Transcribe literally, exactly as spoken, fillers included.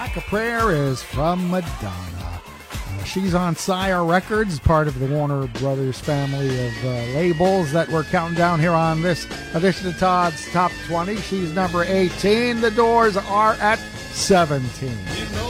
Like a Prayer is from Madonna. Uh, she's on Sire Records, part of the Warner Brothers family of uh, labels that we're counting down here on this edition of Todd's Top twenty. She's number eighteen. The Doors are at seventeen. You know